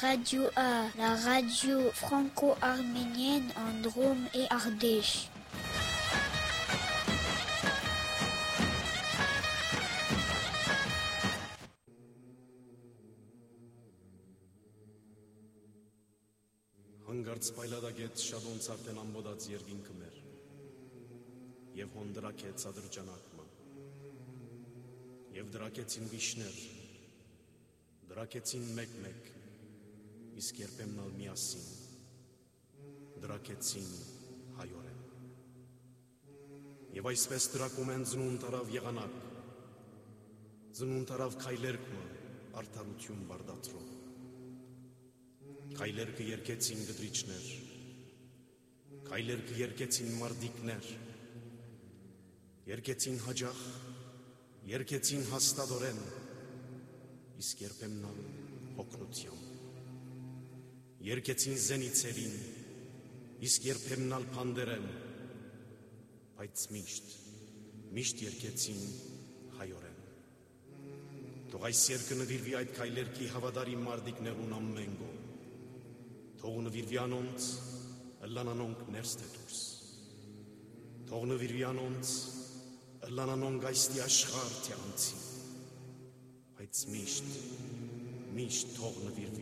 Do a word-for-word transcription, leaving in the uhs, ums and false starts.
Radio A, la radio franco-arménienne en Drôme et Ardèche. Հանգարց պայլադագեց շադոնց արդեն ամբոդած երգինքը մեր և հոն դրակեց ադրճանակմը և դրակեցին վիշներ, դրակեցին մեկ-մեկ, իսկ երբեմնալ միասին, դրակեցին հայորեն։ Եվ այսպես դրակում են ձնուն տարավ եղանակ, ձնուն տարավ քայլերկմը արդարություն բարդացրող։ Քայլերկը երկեցին գդրիչներ, քայլերկը երկեցին մարդիկներ, երկեցին հաջախ, երկեցին հաստատորեն, իսկ երբեմնալ հոգնությամբ, երկեցին զենիցերին, իսկ երբեմնալ փանդերեն, բայց միշտ, միշտ երկեցին հայորեն։ Թող այս երկը նվիրվի այդ քայլերկի հավադարի մարդիկներուն ամենգո, թող նվիրվի անոնց, ըլլանանոնք ներս թե դուրս, թող նվիրվի անոնց, ըլլանանոնք այստի աշխարհ թե անցի, բայց միշտ, միշտ թող նվիրվի